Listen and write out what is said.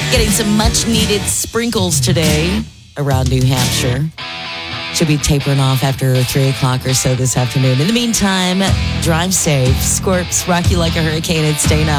Getting some much needed sprinkles today around New Hampshire. Should be tapering off after 3 o'clock or so this afternoon. In the meantime, drive safe. Scorps rock you like a hurricane and stay now.